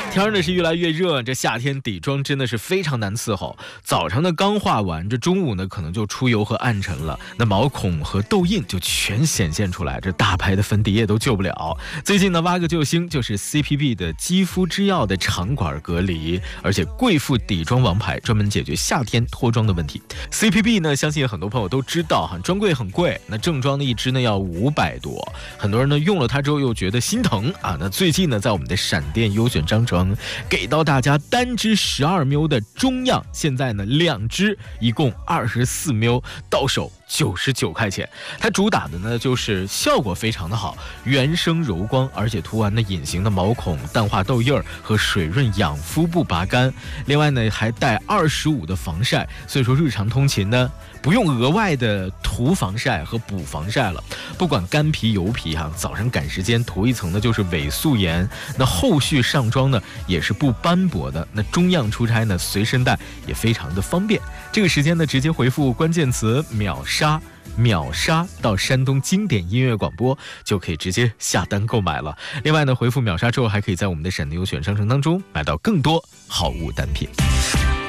天儿呢是越来越热，这夏天底妆真的是非常难伺候。早上呢刚化完，这中午呢可能就出油和暗沉了，那毛孔和痘印就全显现出来，这大牌的粉底液都救不了。最近呢挖个救星，就是 CPB 的肌肤之钥的长管隔离，而且贵妇底妆王牌，专门解决夏天脱妆的问题。CPB 呢，相信很多朋友都知道哈，专柜很贵，那正装的一支呢要500多，很多人呢用了它之后又觉得心疼啊。那最近呢，在我们的闪电优选商城给到大家单支12ml的中样，现在呢2支一共24ml，到手99块钱。它主打的呢就是效果非常的好，原生柔光，而且涂完的隐形的毛孔、淡化痘印和水润养肤不拔干。另外呢还带25的防晒，所以说日常通勤呢不用额外的涂防晒和补防晒了。不管干皮油皮早上赶时间涂一层呢就是伪素颜，那后续上妆呢也是不斑驳的。那中样出差呢随身带也非常的方便。这个时间呢直接回复关键词秒杀到山东经典音乐广播，就可以直接下单购买了。另外呢回复秒杀之后，还可以在我们的闪电优选商城当中买到更多好物单品。